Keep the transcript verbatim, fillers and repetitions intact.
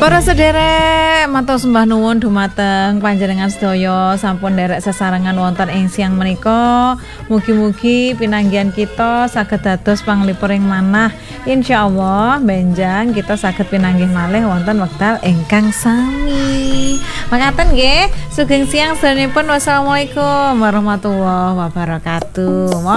Para sederek matur sembah nuwun dumateng panjenengan sedaya sampun nderek sesarengan wonten ing siang menika. Mugi-mugi pinanggihan kita saged dados panglipur ing manah. Insyaallah benjang kita saged pinanggih malih wonten wekdal ingkang sami. Makaten nggih, sugeng siang sedanipun. Wassalamualaikum warahmatullahi wabarakatuh.